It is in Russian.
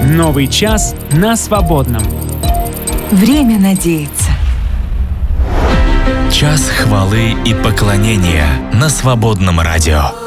Новый час на свободном. Время надеяться. Час хвалы и поклонения на Свободном радио.